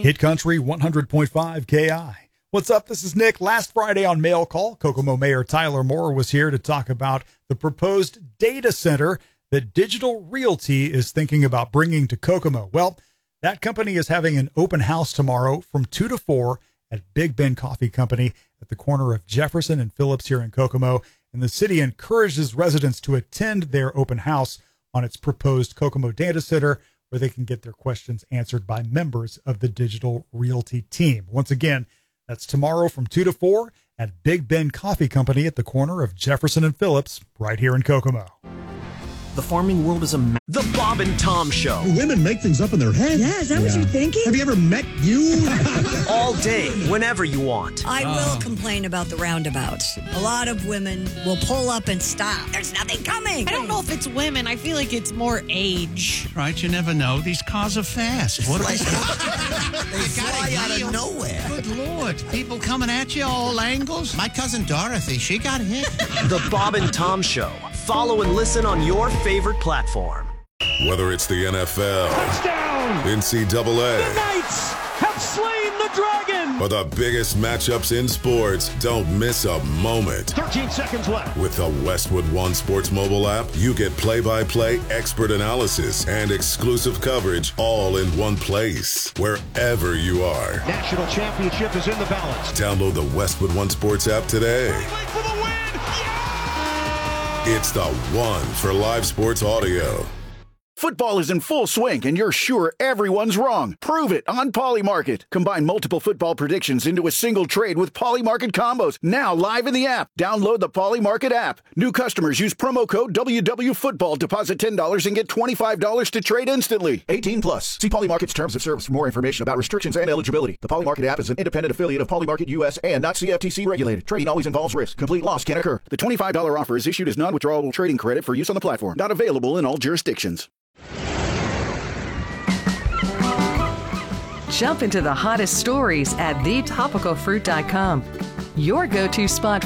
Hit Country 100.5 KI. What's up? This is Nick. Last Friday on Mail Call, Kokomo Mayor Tyler Moore was here to talk about the proposed data center that Digital Realty is thinking about bringing to Kokomo. Well, that company is having an open house tomorrow from 2 to 4 at Big Ben Coffee Company at the corner of Jefferson and Phillips here in Kokomo. And the city encourages residents to attend their open house on its proposed Kokomo data center, where they can get their questions answered by members of the Digital Realty team. Once again, that's tomorrow from 2 to 4 at Big Ben Coffee Company at the corner of Jefferson and Phillips, right here in Kokomo. The farming world is The Bob and Tom Show. Women make things up in their head. Yeah, is that what you're thinking? Have you ever met you? All day, whenever you want. I will complain about the roundabouts. A lot of women will pull up and stop. There's nothing coming. I don't know if it's women. I feel like it's more age. Right, you never know. These cars are fast. What They fly out of nowhere. Good Lord. People coming at you all angles. My cousin Dorothy, she got hit. The Bob and Tom Show. Follow and listen on your favorite platform. Whether it's the NFL, touchdown, NCAA, the Knights have slain the Dragon, or the biggest matchups in sports, don't miss a moment. 13 seconds left. With the Westwood One Sports mobile app, you get play-by-play expert analysis and exclusive coverage all in one place, wherever you are. National championship is in the balance. Download the Westwood One Sports app today. For the win! It's the one for live sports audio. Football is in full swing, and you're sure everyone's wrong. Prove it on Polymarket. Combine multiple football predictions into a single trade with Polymarket combos. Now live in the app. Download the Polymarket app. New customers use promo code WWFootball. Deposit $10 and get $25 to trade instantly. 18 plus. See Polymarket's terms of service for more information about restrictions and eligibility. The Polymarket app is an independent affiliate of Polymarket US and not CFTC regulated. Trading always involves risk. Complete loss can occur. The $25 offer is issued as non-withdrawable trading credit for use on the platform. Not available in all jurisdictions. Jump into the hottest stories at thetopicalfruit.com. Your go-to spot